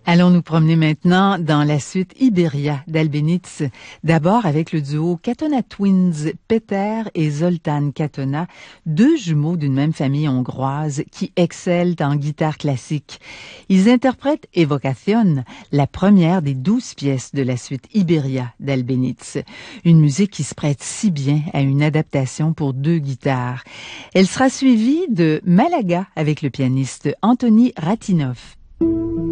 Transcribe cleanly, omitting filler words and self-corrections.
Allons nous promener maintenant dans la suite Iberia d'Albéniz, d'abord avec le duo Katona Twins, Peter et Zoltán Katona, deux jumeaux d'une même famille hongroise qui excellent en guitare classique. Ils interprètent Evocación, la première des 12 pièces de la suite Iberia d'Albéniz, une musique qui se prête si bien à une adaptation pour deux guitares. Elle sera suivie de Malaga avec le pianiste Anthony Ratinov.